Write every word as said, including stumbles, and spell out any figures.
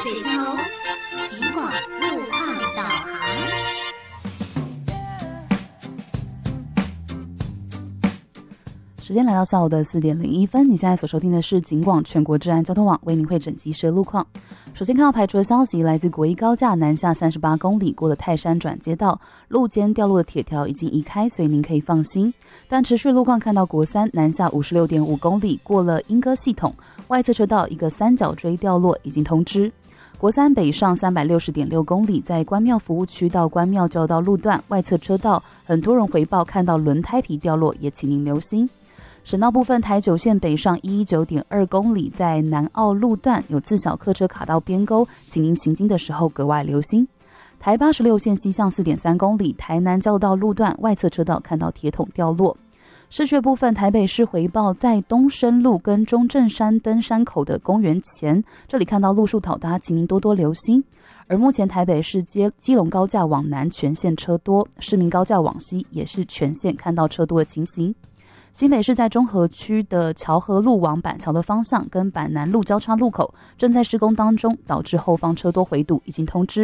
水头，尽管路况导航。 时间来到下午的四点零一分，你现在所收听的是警广全国治安交通网为您会诊及时路况。首先看到排除的消息，来自国一高架南下三十八公里，过了泰山转接道，路肩掉落的铁条已经移开，所以您可以放心。但持续路况看到国三南下五十六点五公里，过了莺歌系统，外侧车道一个三角锥掉落，已经通知。国三北上三百六十点六公里，在关庙服务区到关庙交流道路段外侧车道，很多人回报看到轮胎皮掉落，也请您留心。省道部分，台九线北上一一九点二公里，在南澳路段有自小客车卡到边沟，请您行经的时候格外留心。台八十六线西向四点三公里，台南交流道路段外侧车道看到铁桶掉落。市区部分，台北市回报在东深路跟中正山登山口的公园前，这里看到路树倒塌，请您多多留心。而目前台北市基基隆高架往南全线车多，市民高架往西也是全线看到车多的情形。新北市在中和区的桥河路往板桥的方向跟板南路交叉路口正在施工当中，导致后方车多回堵，已经通知